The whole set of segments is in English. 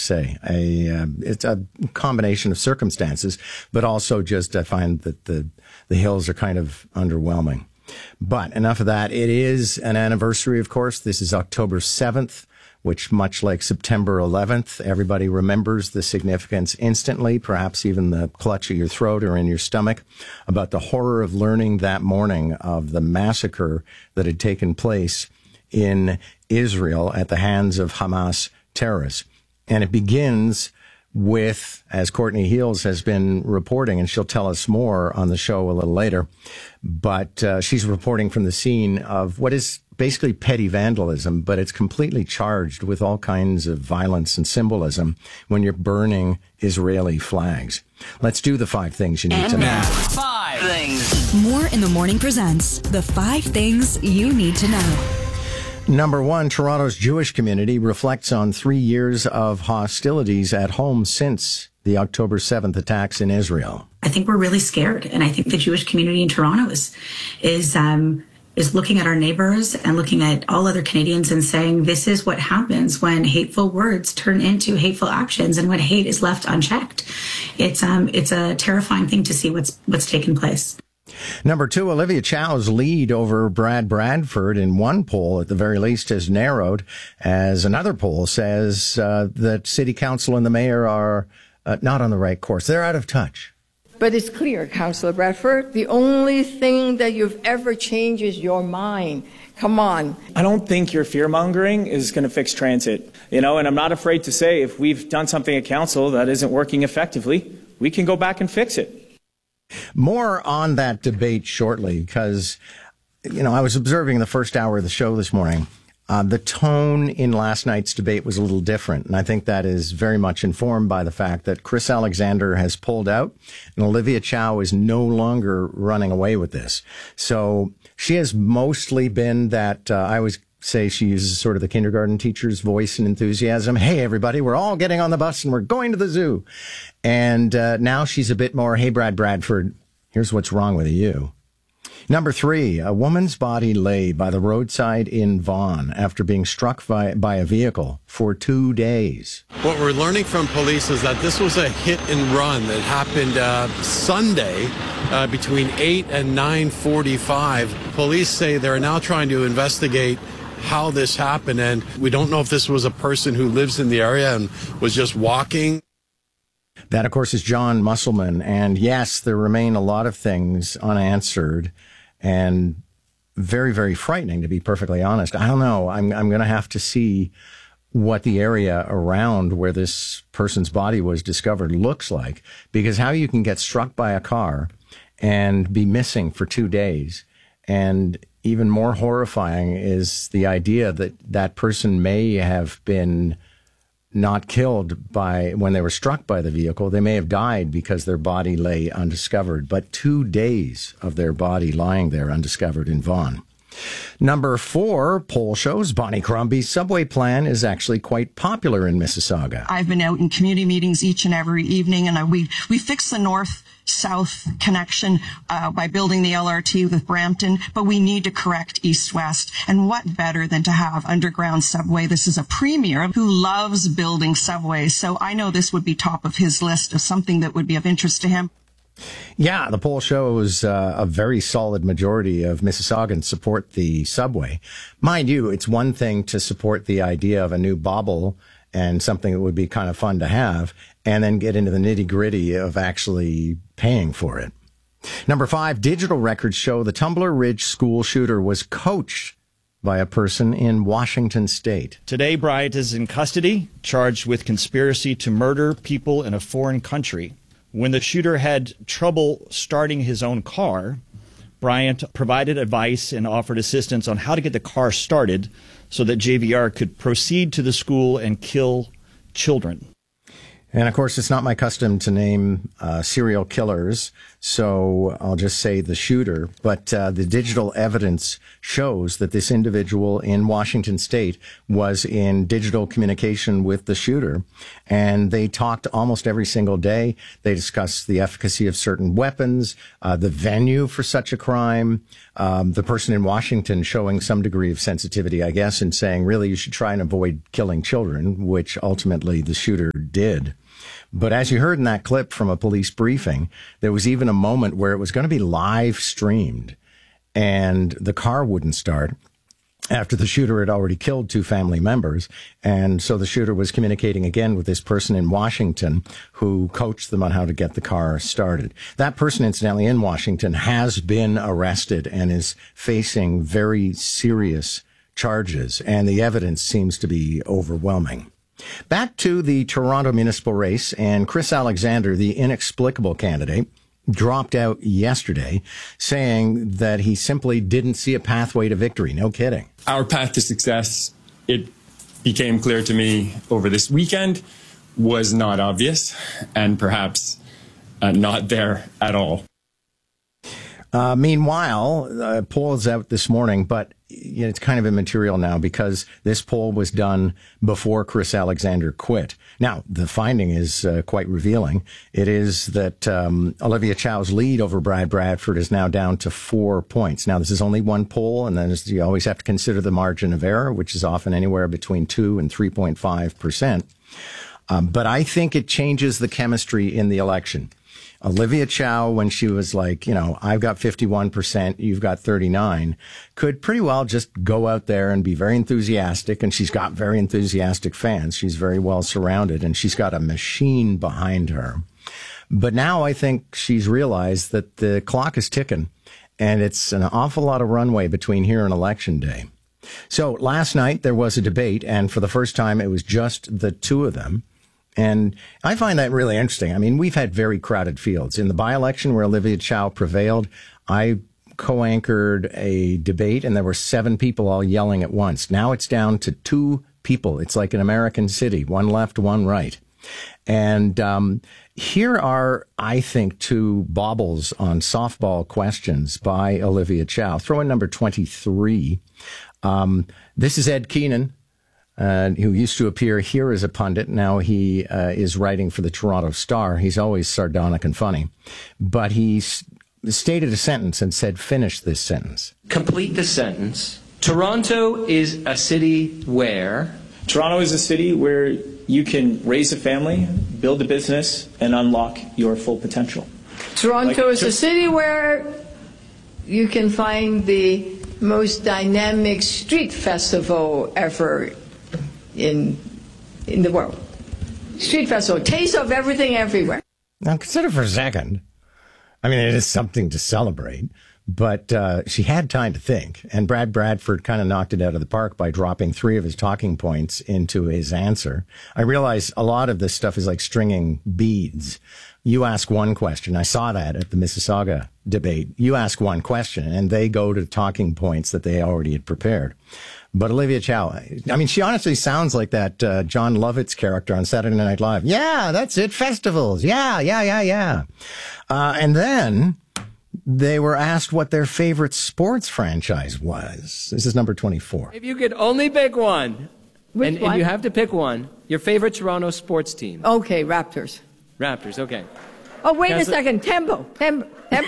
to say. It's a combination of circumstances, but also just I find that the hills are kind of underwhelming. But enough of that. It is an anniversary, of course. This is October 7th, which, much like September 11th, everybody remembers the significance instantly, perhaps even the clutch at your throat or in your stomach, about the horror of learning that morning of the massacre that had taken place in Israel at the hands of Hamas terrorists. And it begins with, as Courtney Heels has been reporting, and she'll tell us more on the show a little later, but she's reporting from the scene of what is basically petty vandalism, but it's completely charged with all kinds of violence and symbolism when you're burning Israeli flags. Let's do the 5 things you need to know. 5 things. More in the Morning presents the 5 things you need to know. Number 1, Toronto's Jewish community reflects on 3 years of hostilities at home since the October 7th attacks in Israel. I think we're really scared, and I think the Jewish community in Toronto is looking at our neighbors and looking at all other Canadians and saying, this is what happens when hateful words turn into hateful actions and when hate is left unchecked. It's a terrifying thing to see what's taken place. Number 2, Olivia Chow's lead over Brad Bradford in one poll, at the very least, has narrowed, as another poll says that City Council and the Mayor are not on the right course. They're out of touch. But it's clear, Councillor Bradford, the only thing that you've ever changed is your mind. Come on. I don't think your fear-mongering is going to fix transit, and I'm not afraid to say if we've done something at council that isn't working effectively, we can go back and fix it. More on that debate shortly, because, I was observing the first hour of the show this morning. The tone in last night's debate was a little different, and I think that is very much informed by the fact that Chris Alexander has pulled out, and Olivia Chow is no longer running away with this. So she has mostly been that, I always say she uses sort of the kindergarten teacher's voice and enthusiasm. Hey, everybody, we're all getting on the bus and we're going to the zoo. And now she's a bit more, hey, Brad Bradford, here's what's wrong with you. Number 3, a woman's body lay by the roadside in Vaughan after being struck by a vehicle for 2 days. What we're learning from police is that this was a hit and run that happened Sunday between 8 and 9:45. Police say they're now trying to investigate how this happened, and we don't know if this was a person who lives in the area and was just walking. That, of course, is John Musselman. And yes, there remain a lot of things unanswered and very, very frightening, to be perfectly honest. I don't know. I'm going to have to see what the area around where this person's body was discovered looks like, because how you can get struck by a car and be missing for 2 days, and even more horrifying is the idea that that person may have been not killed by when they were struck by the vehicle. They may have died because their body lay undiscovered, but 2 days of their body lying there undiscovered in Vaughan. Number 4, poll shows Bonnie Crombie's subway plan is actually quite popular in Mississauga. I've been out in community meetings each and every evening, and we fixed the north-south connection by building the LRT with Brampton, but we need to correct east-west. And what better than to have underground subway? This is a premier who loves building subways, so I know this would be top of his list of something that would be of interest to him. Yeah, the poll shows a very solid majority of Mississaugans support the subway. Mind you, it's one thing to support the idea of a new bauble and something that would be kind of fun to have, and then get into the nitty-gritty of actually paying for it. Number 5, digital records show the Tumbler Ridge school shooter was coached by a person in Washington State. Today, Bryant is in custody, charged with conspiracy to murder people in a foreign country. When the shooter had trouble starting his own car, Bryant provided advice and offered assistance on how to get the car started so that JVR could proceed to the school and kill children. And of course, it's not my custom to name serial killers, so I'll just say the shooter. But the digital evidence shows that this individual in Washington State was in digital communication with the shooter, and they talked almost every single day. They discussed the efficacy of certain weapons, the venue for such a crime, the person in Washington showing some degree of sensitivity, I guess, and saying, really, you should try and avoid killing children, which ultimately the shooter did. But as you heard in that clip from a police briefing, there was even a moment where it was going to be live streamed and the car wouldn't start after the shooter had already killed 2 family members. And so the shooter was communicating again with this person in Washington who coached them on how to get the car started. That person, incidentally, in Washington has been arrested and is facing very serious charges. And the evidence seems to be overwhelming. Back to the Toronto municipal race, and Chris Alexander, the inexplicable candidate, dropped out yesterday, saying that he simply didn't see a pathway to victory. No kidding. Our path to success, it became clear to me over this weekend, was not obvious and perhaps not there at all. Meanwhile, a poll is out this morning, but it's kind of immaterial now because this poll was done before Chris Alexander quit. Now, the finding is quite revealing. It is that Olivia Chow's lead over Brad Bradford is now down to 4 points. Now, this is only one poll, and then you always have to consider the margin of error, which is often anywhere between 2 and 3.5%. But I think it changes the chemistry in the election. Olivia Chow, when she was like, I've got 51%, you've got 39, could pretty well just go out there and be very enthusiastic. And she's got very enthusiastic fans. She's very well surrounded and she's got a machine behind her. But now I think she's realized that the clock is ticking and it's an awful lot of runway between here and Election Day. So last night there was a debate, and for the first time it was just the two of them. And I find that really interesting. I mean, we've had very crowded fields. In the by-election where Olivia Chow prevailed, I co-anchored a debate and there were 7 people all yelling at once. Now it's down to 2 people. It's like an American city, one left, one right. And here are, I think, 2 baubles on softball questions by Olivia Chow. Throw in number 23. This is Ed Keenan, who used to appear here as a pundit. Now he is writing for the Toronto Star. He's always sardonic and funny. But he stated a sentence and said, finish this sentence. Complete the sentence. Toronto is a city where? Toronto is a city where you can raise a family, build a business, and unlock your full potential. Toronto is a city where you can find the most dynamic street festival ever in the world. Street festival, taste of everything everywhere. Now consider for a second. I mean, it is something to celebrate, but she had time to think, and Brad Bradford kind of knocked it out of the park by dropping 3 of his talking points into his answer. I realize a lot of this stuff is like stringing beads. You ask one question. I saw that at the Mississauga debate. You ask one question, and they go to talking points that they already had prepared. But Olivia Chow, I mean, she honestly sounds like that John Lovitz character on Saturday Night Live. Yeah, that's it. Festivals. Yeah. And then they were asked what their favorite sports franchise was. This is number 24. If you could only pick one, Which one? And you have to pick one, your favorite Toronto sports team. Okay, Raptors. Raptors, okay. Oh, wait a second. Tempo. Woman,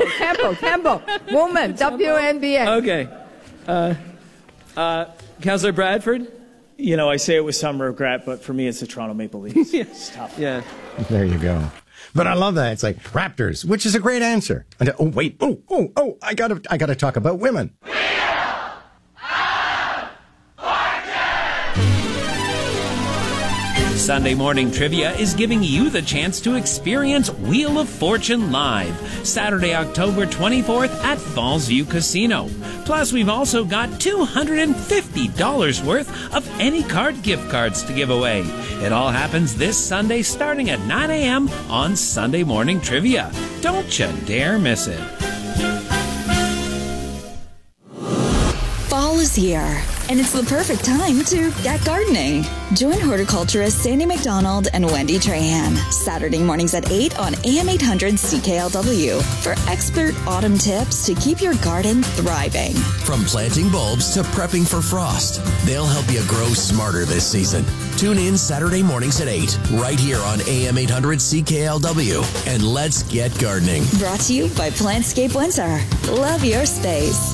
WNBA. Okay. Councillor Bradford? I say it with some regret, but for me, it's the Toronto Maple Leafs. It's tough. Yeah. There you go. But I love that. It's like Raptors, which is a great answer. And, oh, wait. Oh, I gotta talk about women. Sunday Morning Trivia is giving you the chance to experience Wheel of Fortune live, Saturday, October 24th at Fallsview Casino. Plus, we've also got $250 worth of any card gift cards to give away. It all happens this Sunday starting at 9 a.m. on Sunday Morning Trivia. Don't you dare miss it. Fall is here, and it's the perfect time to get gardening. Join horticulturist Sandy McDonald and Wendy Trahan Saturday mornings at 8 on AM 800 CKLW for expert autumn tips to keep your garden thriving. From planting bulbs to prepping for frost, they'll help you grow smarter this season. Tune in Saturday mornings at 8, right here on AM 800 CKLW, and let's get gardening. Brought to you by Plantscape Windsor. Love your space.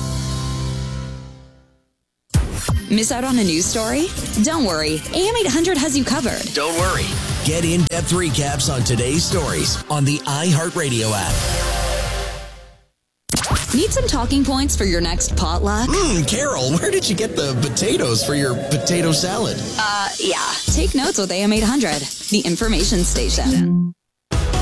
Miss out on a news story? Don't worry, AM 800 has you covered. Don't worry. Get in-depth recaps on today's stories on the iHeartRadio app. Need some talking points for your next potluck? Carol, where did you get the potatoes for your potato salad? Yeah. Take notes with AM 800, the information station.